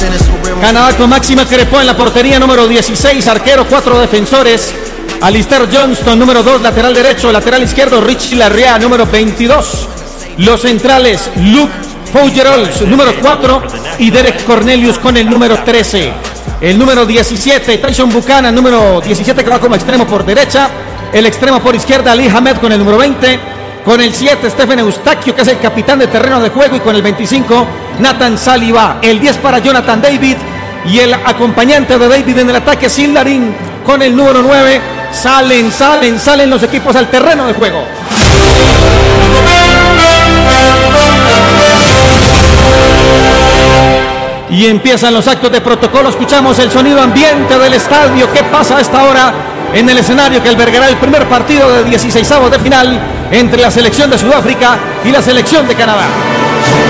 Canadá con Máxima Crepó en la portería, número 16, arquero, 4 defensores. Alistair Johnston, número 2, lateral derecho, lateral izquierdo, Richie Larrea, número 22. Los centrales, Luke Fougerols, número 4, y Derek Cornelius con el número 13. El número 17, Tyson Buchanan, número 17, que va como extremo por derecha. El extremo por izquierda, Ali Hamed con el número 20. Con el 7, Stephen Eustaquio, que es el capitán de terreno de juego. Y con el 25, Nathan Saliba. El 10 para Jonathan David. Y el acompañante de David en el ataque, Sildarin, con el número 9. Salen los equipos al terreno de juego. Y empiezan los actos de protocolo. Escuchamos el sonido ambiente del estadio. ¿Qué pasa a esta hora en el escenario que albergará el primer partido de 16avos de final entre la selección de Sudáfrica y la selección de Canadá?